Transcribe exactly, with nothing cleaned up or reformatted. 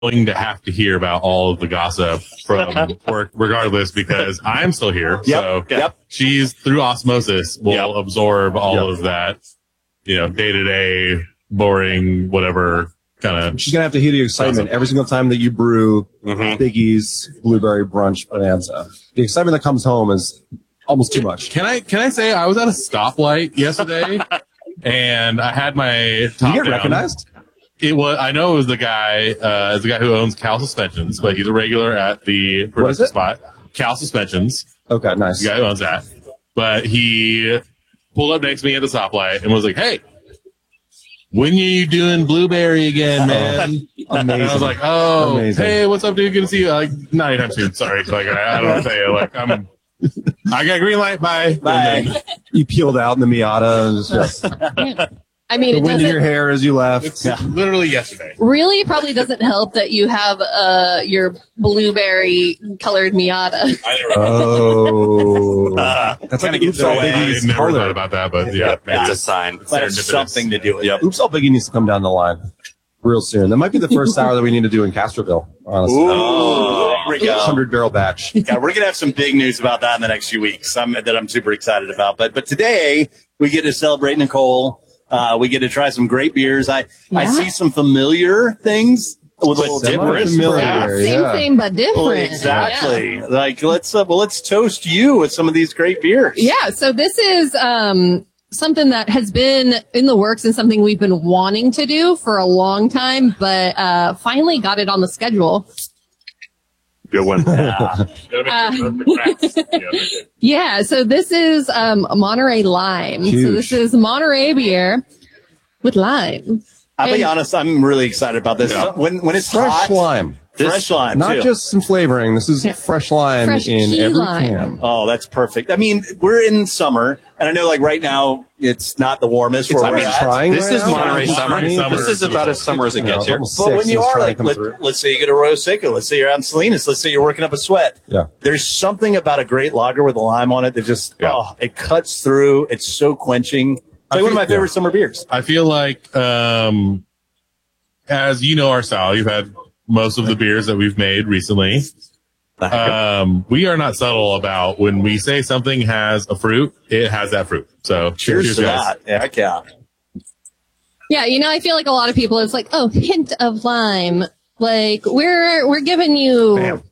going to have to hear about all of the gossip from work regardless because I'm still here. Yep, so yep. she's through osmosis will Yep. absorb all Yep. of that, you know, day to day, boring, whatever kind of. She's going to have to hear the excitement every single time that you brew Mm-hmm. Biggie's Blueberry Brunch Bonanza. The excitement that comes home is almost too much. Can I, can I say I was at a stoplight yesterday and I had my top Did you get down. recognized? It was, I know it was the guy, uh, it's the guy who owns Cal Suspensions, but he's a regular at the What is production it? spot. Cal Suspensions. Okay, nice. The guy who owns that. But he pulled up next to me at the stoplight and was like, hey, when are you doing Blueberry again, man? Amazing. And I was like, oh, Amazing. hey, what's up, dude? Good to see you. Like, not anytime soon. Sorry. Like, I, I don't know what to say. Like, I'm, I got green light. Bye. Bye. You peeled out in the Miata and just, just I mean, the it wind in your doesn't hair as you left. It's literally yesterday. really probably doesn't help that you have uh your blueberry colored Miata. I never, Oh. Uh, That's kinda like gets oops, all in the way. I Biggie's never color. thought about that, but yeah. It's a sign. That has serendipitous. something to do with it. Oops, all Biggie needs to come down the line real soon. That might be the first hour that we need to do in Castroville, honestly. Ooh, there we go. hundred barrel batch. Yeah, we're gonna have some big news about that in the next few weeks. I'm, that I'm super excited about. But but today we get to celebrate Nicole. Uh, we get to try some great beers. I I Yeah. see some familiar things with a little difference. Semi-familiar. perhaps. Same, yeah. same, but different. Well, exactly. Like let's uh, well let's toast you with some of these great beers. Yeah. yeah, so this is um something that has been in the works and something we've been wanting to do for a long time, but uh finally got it on the schedule. Good one. Uh, Yeah, so this is um Monterey Lime. So Huge. this is Monterey beer with lime. I'll be And- honest, I'm really excited about this. Yeah. When when it's Fresh hot, lime. fresh lime, Not too. just some flavoring. This is fresh lime Fresh in key every lime. can. Oh, that's perfect. I mean, we're in summer, and I know, like right now, it's not the warmest. It's where I we're mean, at. trying This right is now. Monterey It's summer. trying. Summer. This is about as summer as it You know, gets it's here. almost But six when you and it's are trying like, to come let, through. let's say you get a Rose Seco, let's say you're out in Salinas, let's say you're working up a sweat. Yeah. There's something about a great lager with a lime on it that just, Yeah. oh, it cuts through. It's so quenching. It's I like one of my feel- favorite summer beers. I feel like, um, as you know our style, you've had most of the beers that we've made recently. Um, we are not subtle about when we say something has a fruit, it has that fruit. So Cheers, to guys. that. Heck yeah. Yeah, you know, I feel like a lot of people, it's like, oh, hint of lime. Like we're we're giving you Bam.